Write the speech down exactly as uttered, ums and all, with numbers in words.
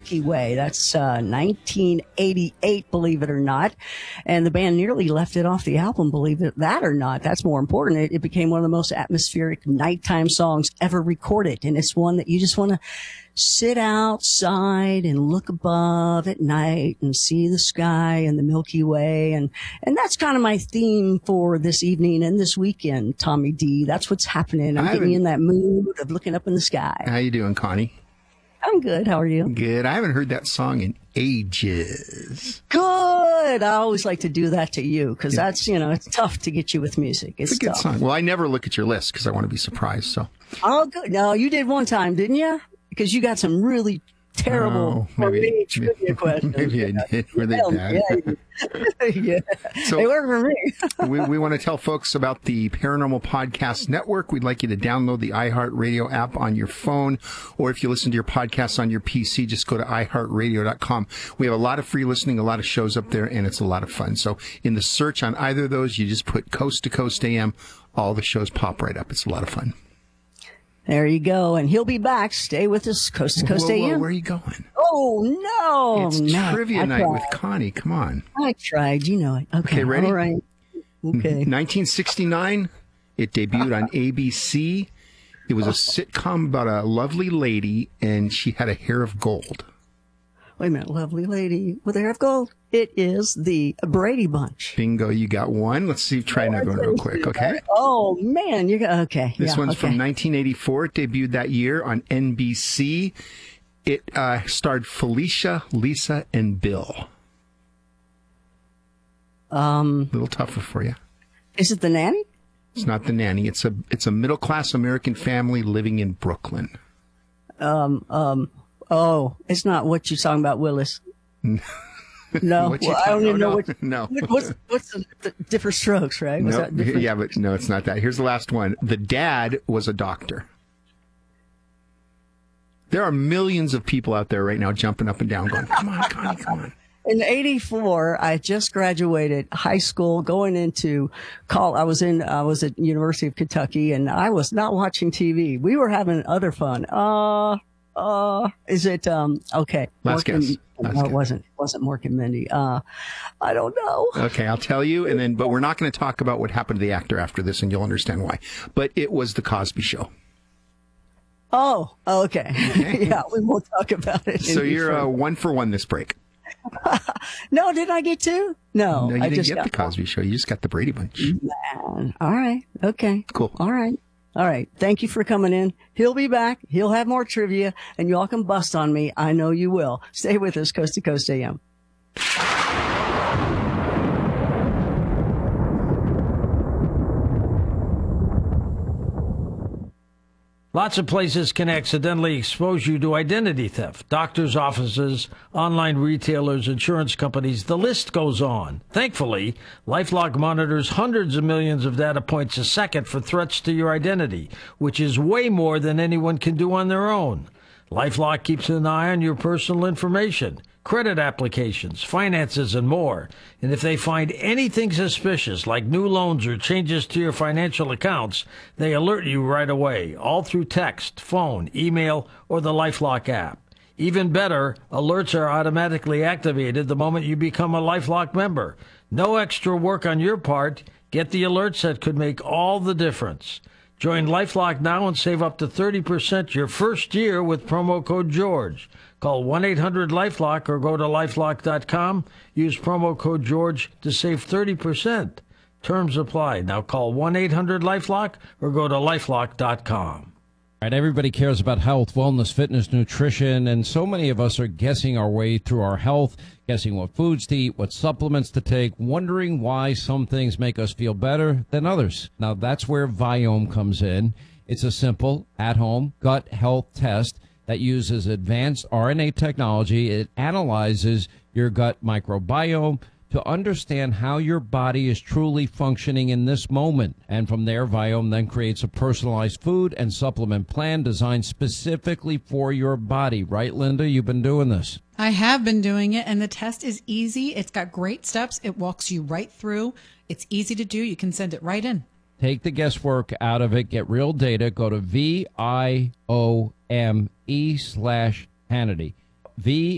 Milky Way. That's uh, nineteen eighty-eight, believe it or not. And the band nearly left it off the album, believe it that or not. That's more important. It, it became one of the most atmospheric nighttime songs ever recorded. And it's one that you just want to sit outside and look above at night and see the sky and the Milky Way. And, and that's kind of my theme for this evening and this weekend, Tommy D. That's what's happening. I'm getting in that mood of looking up in the sky. How you doing, Connie? I'm good. How are you? Good. I haven't heard that song in ages. Good. I always like to do that to you because yeah. that's, you know, it's tough to get you with music. It's, it's a good tough. song. Well, I never look at your list because I want to be surprised. So. Oh, good. No, you did one time, didn't you? Because you got some really terrible oh, maybe, trivia questions. Maybe I did. Were they bad? Yeah, yeah. So, they work for me. we, we want to tell folks about the Paranormal Podcast Network. We'd like you to download the iHeartRadio app on your phone, or if you listen to your podcasts on your P C, just go to i heart radio dot com. We have a lot of free listening, a lot of shows up there, and it's a lot of fun. So in the search on either of those, you just put Coast to Coast A M. All the shows pop right up. It's a lot of fun. There you go. And he'll be back. Stay with us, Coast to Coast whoa, A M. Whoa, where are you going? Oh, no. It's no, trivia I night tried. with Connie. Come on. I tried. You know it. Okay, okay ready? All right. Okay. nineteen sixty-nine, it debuted on A B C. It was a sitcom about a lovely lady, and she had a hair of gold. Wait a minute. Lovely lady with a hair of gold. It is the Brady Bunch. Bingo, you got one. Let's see, try another one real quick, okay? Oh, man, you got, okay. This yeah, one's okay. from nineteen eighty-four. It debuted that year on N B C. It uh, starred Felicia, Lisa, and Bill. Um, a little tougher for you. Is it The Nanny? It's not The Nanny. It's a it's a middle class American family living in Brooklyn. Um, um, oh, it's not What You Talking About, Willis. No, well, I don't even know no, what. No, what's what's the, the different strokes, right? Was no, that different? Yeah, but no, it's not that. Here's the last one. The dad was a doctor. There are millions of people out there right now jumping up and down, going, "Come on, Connie, come on." In eighty-four, I just graduated high school, going into call. I was in, I was at University of Kentucky, and I was not watching T V. We were having other fun. Uh, uh, is it um? Okay, last Mork guess. And, last no, guess. it wasn't. It wasn't Mork and Mindy. Uh, I don't know. Okay, I'll tell you, and then, but we're not going to talk about what happened to the actor after this, and you'll understand why. But it was the Cosby Show. Oh, okay. okay. Yeah, we won't talk about it. So you're uh, one for one this break. No, did I get two? No, no, you I didn't just get got the Cosby Show. You just got the Brady Bunch. Man. All right. Okay. Cool. All right. All right. Thank you for coming in. He'll be back. He'll have more trivia, and y'all can bust on me. I know you will. Stay with us, Coast to Coast A M. Lots of places can accidentally expose you to identity theft. Doctors' offices, online retailers, insurance companies, the list goes on. Thankfully, LifeLock monitors hundreds of millions of data points a second for threats to your identity, which is way more than anyone can do on their own. LifeLock keeps an eye on your personal information, credit applications, finances, and more. And if they find anything suspicious, like new loans or changes to your financial accounts, they alert you right away, all through text, phone, email, or the LifeLock app. Even better, alerts are automatically activated the moment you become a LifeLock member. No extra work on your part. Get the alerts that could make all the difference. Join LifeLock now and save up to thirty percent your first year with promo code George. Call one eight hundred LifeLock or go to lifelock dot com. Use promo code George to save thirty percent. Terms apply. Now call one eight hundred LifeLock or go to lifelock dot com. Right, everybody cares about health, wellness, fitness, nutrition, and so many of us are guessing our way through our health, guessing what foods to eat, what supplements to take, wondering why some things make us feel better than others. Now, that's where Viome comes in. It's a simple, at-home gut health test that uses advanced R N A technology. It analyzes your gut microbiome to understand how your body is truly functioning in this moment. And from there, Viome then creates a personalized food and supplement plan designed specifically for your body. Right, Linda? You've been doing this. I have been doing it, and the test is easy. It's got great steps. It walks you right through. It's easy to do. You can send it right in. Take the guesswork out of it. Get real data. Go to V I O M E slash Hannity. V